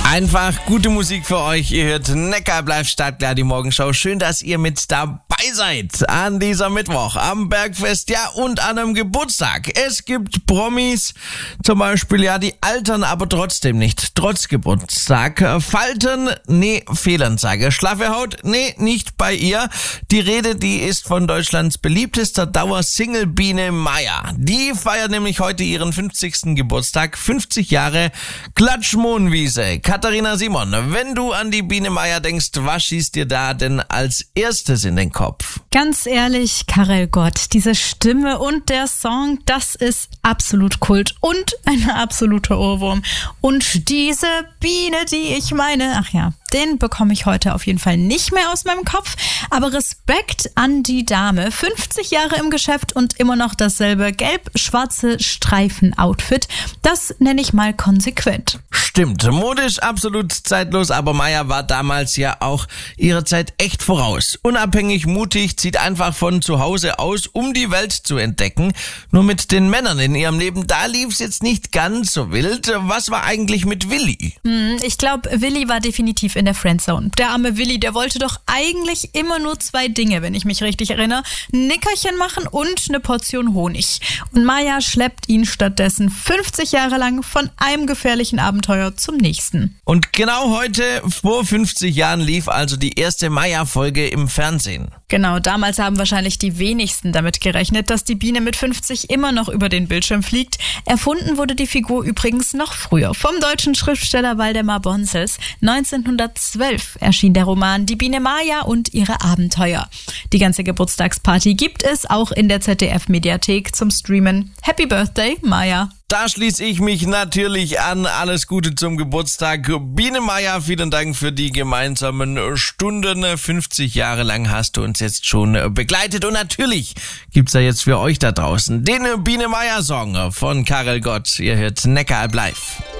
Einfach gute Musik für euch. Ihr hört Neckar bleibt startklar, die Morgenshow. Schön, dass ihr mit dabei seid an dieser Mittwoch am Bergfest, ja, und an einem Geburtstag. Es gibt Promis, zum Beispiel, ja, die altern aber trotzdem nicht, trotz Geburtstag. Falten, nee, Fehlanzeige. Schlaffe Haut, nee, nicht bei ihr. Die Rede, die ist von Deutschlands beliebtester Dauersingle Biene Meier. Die feiert nämlich heute ihren 50. Geburtstag, 50 Jahre Klatschmohnwiese. Katharina Simon, wenn du an die Biene Meier denkst, was schießt dir da denn als erstes in den Kopf? Ganz ehrlich, Karel Gott, diese Stimme und der Song, das ist absolut Kult und ein absoluter Ohrwurm. Und diese Biene, die ich meine, ach ja, den bekomme ich heute auf jeden Fall nicht mehr aus meinem Kopf. Aber Respekt an die Dame. 50 Jahre im Geschäft und immer noch dasselbe gelb-schwarze Streifen-Outfit. Das nenne ich mal konsequent. Stimmt, modisch absolut zeitlos, aber Meier war damals ja auch ihrer Zeit echt voraus. Unabhängig, mutig, zieht einfach von zu Hause aus, um die Welt zu entdecken. Nur mit den Männern in ihrem Leben, da lief's jetzt nicht ganz so wild. Was war eigentlich mit Willi? Ich glaube, Willi war definitiv in der Friendzone. Der arme Willi, der wollte doch eigentlich immer nur 2 Dinge, wenn ich mich richtig erinnere. Ein Nickerchen machen und eine Portion Honig. Und Meier schleppt ihn stattdessen 50 Jahre lang von einem gefährlichen Abenteuer zum nächsten. Und genau heute, vor 50 Jahren, lief also die erste Meier-Folge im Fernsehen. Genau, damals haben wahrscheinlich die wenigsten damit gerechnet, dass die Biene mit 50 immer noch über den Bildschirm fliegt. Erfunden wurde die Figur übrigens noch früher, vom deutschen Schriftsteller Waldemar Bonsels. 1912 erschien der Roman Die Biene Meier und ihre Abenteuer. Die ganze Geburtstagsparty gibt es auch in der ZDF-Mediathek zum Streamen. Happy Birthday, Meier! Da schließe ich mich natürlich an. Alles Gute zum Geburtstag. Biene Meier, vielen Dank für die gemeinsamen Stunden. 50 Jahre lang hast du uns jetzt schon begleitet. Und natürlich gibt's da jetzt für euch da draußen den Biene Meier Song von Karel Gott. Ihr hört Neckar bleibt.